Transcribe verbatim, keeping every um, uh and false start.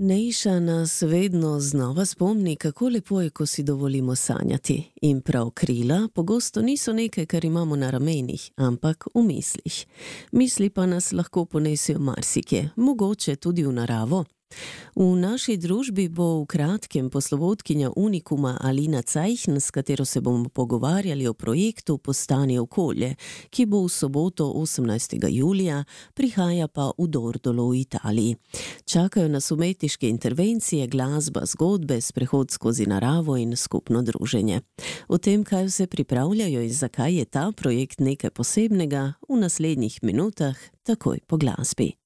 Nejša nas vedno znova spomni, kako lepo je, ko si dovolimo sanjati. In prav krila pogosto niso nekaj, kar imamo na ramenih, ampak v mislih. Misli pa nas lahko ponesejo marsikje, mogoče tudi v naravo. V naši družbi bo v kratkem poslovodkinja Unikuma Alina Cajhn, s katero se bomo pogovarjali o projektu Postani okolje, ki bo v soboto osemnajstega julija, prihaja pa v Dordolo v Italiji. Čakajo nas umetniške intervencije, glasba, zgodbe, sprehod skozi naravo in skupno druženje. O tem, kaj vse pripravljajo in zakaj je ta projekt nekaj posebnega, v naslednjih minutah takoj po glasbi.